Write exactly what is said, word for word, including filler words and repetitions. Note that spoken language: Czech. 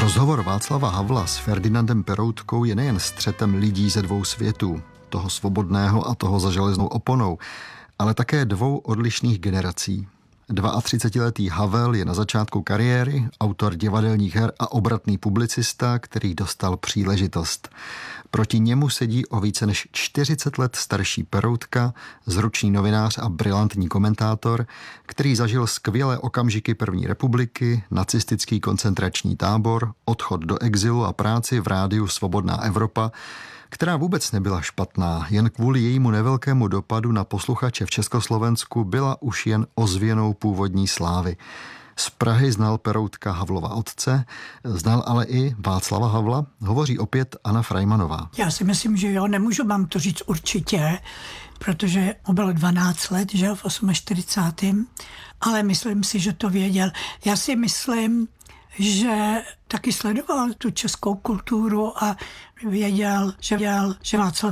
Rozhovor Václava Havla s Ferdinandem Peroutkou je nejen střetem lidí ze dvou světů, toho svobodného a toho za železnou oponou, ale také dvou odlišných generací. třicetiletý Havel je na začátku kariéry, autor divadelních her a obratný publicista, který dostal příležitost. Proti němu sedí o více než čtyřicet let starší Peroutka, zručný novinář a brilantní komentátor, který zažil skvělé okamžiky první republiky, nacistický koncentrační tábor, odchod do exilu a práci v rádiu Svobodná Evropa, která vůbec nebyla špatná, jen kvůli jejímu nevelkému dopadu na posluchače v Československu byla už jen ozvěnou původní slávy. Z Prahy znal Peroutka Havlova otce, znal ale i Václava Havla, hovoří opět Anna Freimanová. Já si myslím, že jo, nemůžu vám to říct určitě, protože mu bylo dvanáct let, že jo, v čtyřicátém osmém ale myslím si, že to věděl. Já si myslím, že taky sledoval tu českou kulturu a věděl, že, věděl, že Václav